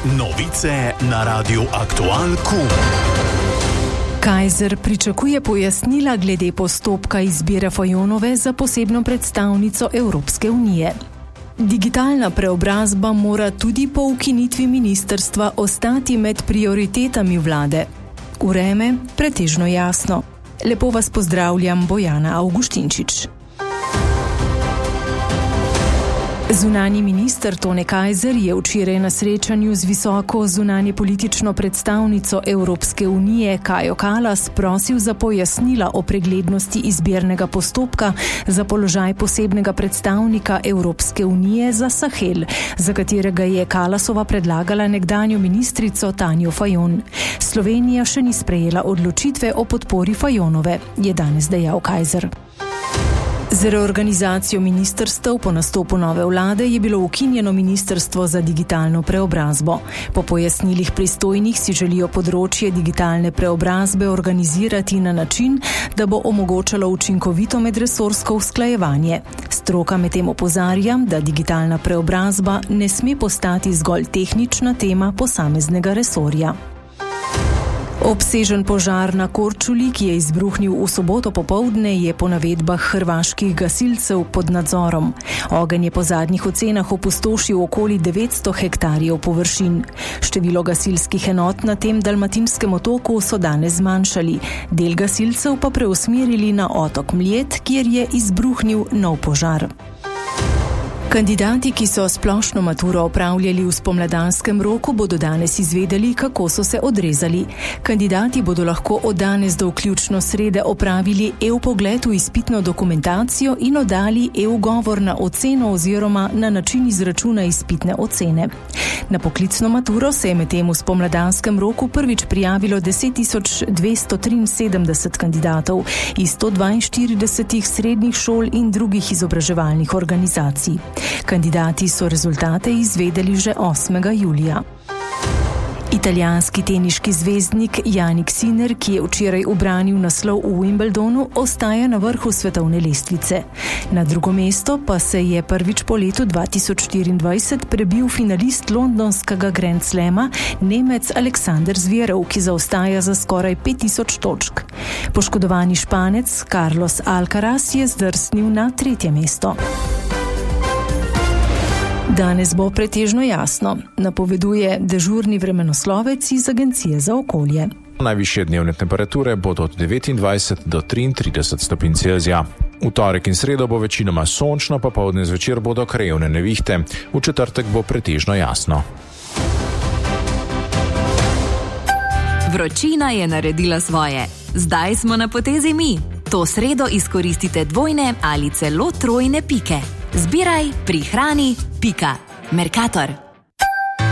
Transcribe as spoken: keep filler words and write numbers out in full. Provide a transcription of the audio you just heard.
Novice na Radiu Aktual Q. Kajzer pričakuje pojasnila glede postopka izbire Fajonove za posebno predstavnico Evropske unije. Digitalna preobrazba mora tudi po ukinitvi ministrstva ostati med prioritetami vlade. Vreme pretežno jasno. Lepo vas pozdravljam, Bojana Avguštinčič. Zunanji minister Tone Kajzer je včeraj na srečanju z visoko zunanje politično predstavnico Evropske unije Kajo Kallas prosil za pojasnila o preglednosti izbirnega postopka za položaj posebnega predstavnika Evropske unije za Sahel, za katerega je Kallasova predlagala nekdanjo ministrico Tanjo Fajon. Slovenija še ni sprejela odločitve o podpori Fajonove, je danes dejal Kajzer. Z reorganizacijo ministrstev po nastopu nove vlade je bilo ukinjeno ministrstvo za digitalno preobrazbo. Po pojasnilih pristojnih si želijo področje digitalne preobrazbe organizirati na način, da bo omogočalo učinkovito medresorsko usklajevanje. Stroka medtem opozarja, da digitalna preobrazba ne sme postati zgolj tehnična tema posameznega resorja. Obsežen požar na Korčuli, ki je izbruhnil v soboto popoldne, je po navedbah hrvaških gasilcev pod nadzorom. Ogenj je po zadnjih ocenah opustošil okoli devetsto hektarjev površin. Število gasilskih enot na tem dalmatinskem otoku so danes zmanjšali. Del gasilcev pa preusmerili na otok Mljet, kjer je izbruhnil nov požar. Kandidati, ki so splošno maturo opravljali v spomladanskem roku, bodo danes izvedeli, kako so se odrezali. Kandidati bodo lahko od danes do vključno srede opravili e-vpogled v izpitno dokumentacijo in oddali e-ugovor na oceno oziroma na način izračuna izpitne ocene. Na poklicno maturo se je medtem v spomladanskem roku prvič prijavilo deset tisoč dvesto triinsedemdeset kandidatov iz sto dvainštiridesetih srednjih šol in drugih izobraževalnih organizacij. Kandidati so rezultate izvedeli že osmega julija. Italijanski teniški zvezdnik Jannik Sinner, ki je včeraj ubranil naslov v Wimbledonu, ostaja na vrhu svetovne lestvice. Na drugo mesto pa se je prvič po letu dva tisoč štiriindvajset prebil finalist londonskega Grand Slama, Nemec Aleksander Zverev, ki zaostaja za skoraj pet tisoč točk. Poškodovani Španec Carlos Alcaraz je zdrsnil na tretje mesto. Danes bo pretežno jasno, napoveduje dežurni vremenoslovec iz Agencije za okolje. Najvišje dnevne temperature bodo od devetindvajset do triintrideset stopinj Celzija. V torek in sredo bo večinoma sončno, popoldne zvečer bodo krajevne nevihte. V četrtek bo pretežno jasno. Vročina je naredila svoje. Zdaj smo na potezi mi. To sredo izkoristite dvojne ali celo trojne pike. Zbiraj, prihrani, pika. Mercator.